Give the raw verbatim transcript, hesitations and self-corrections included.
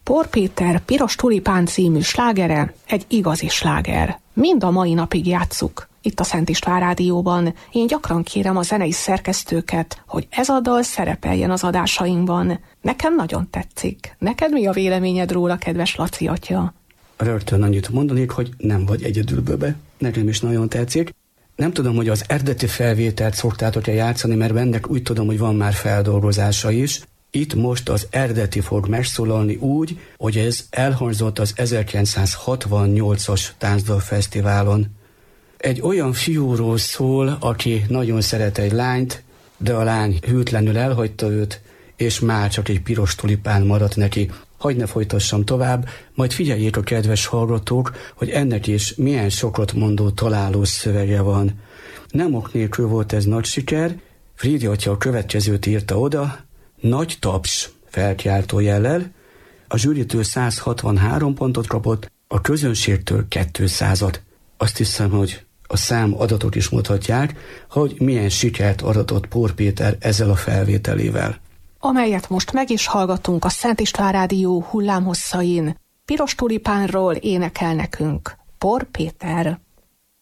Por Péter Piros tulipán című slágere egy igazi sláger. Mind a mai napig játsszuk itt a Szent István Rádióban. Én gyakran kérem a zenei szerkesztőket, hogy ez a dal szerepeljen az adásainkban. Nekem nagyon tetszik. Neked mi a véleményed róla, kedves Laci atya? Rögtön annyit mondanék, hogy nem vagy egyedül bőbe. Nekem is nagyon tetszik. Nem tudom, hogy az eredeti felvételt szoktátok-e játszani, mert ennek úgy tudom, hogy van már feldolgozása is. Itt most az eredeti fog megszólalni úgy, hogy ez elhangzott az ezerkilencszázhatvannyolcas Táncdalfesztiválon. Egy olyan fiúról szól, aki nagyon szeret egy lányt, de a lány hűtlenül elhagyta őt, és már csak egy piros tulipán maradt neki. Hagy ne folytassam tovább, majd figyeljék a kedves hallgatók, hogy ennek is milyen sokat mondó találó szövege van. Nem ok nélkül volt ez nagy siker, Frídi atya a következőt írta oda, nagy taps felkiáltó jellel, a zsűritől száz hatvanhárom pontot kapott, a közönségtől kétszázat. Azt hiszem, hogy a szám adatok is mutatják, hogy milyen sikert aratott Por Péter ezzel a felvételével. Amelyet most meg is hallgatunk a Szent István Rádió hullámhosszain. Piros tulipánról énekel nekünk Por Péter.